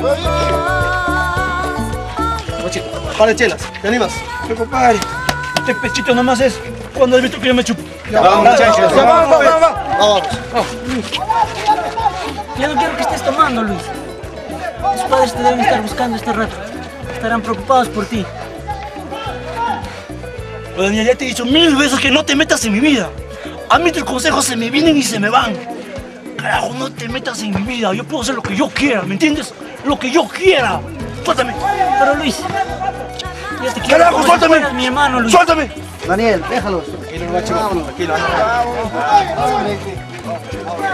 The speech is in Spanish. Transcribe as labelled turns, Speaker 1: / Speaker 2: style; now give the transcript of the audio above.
Speaker 1: Guachito, par de chelas, ¿te animas?
Speaker 2: Pero compadre, este pechito nomás es cuando has visto que yo me chupo.
Speaker 1: Vamos, muchachos. Vamos.
Speaker 3: Ya no quiero que estés tomando, Luis. Tus padres te deben estar buscando este rato. Estarán preocupados por ti.
Speaker 2: Pero Daniel, ya te he dicho 1000 veces que no te metas en mi vida. A mí tus consejos se me vienen y se me van. Carajo, no te metas en mi vida. Yo puedo hacer lo que yo quiera, ¿me entiendes? Lo que yo quiera. Suéltame.
Speaker 3: Pero Luis, yo te quiero.
Speaker 2: Carajo,
Speaker 3: como
Speaker 2: suéltame.
Speaker 3: Si fueras mi hermano, Luis.
Speaker 2: Suéltame.
Speaker 1: Daniel, déjalos. Tranquilo, guacho. Tranquilo.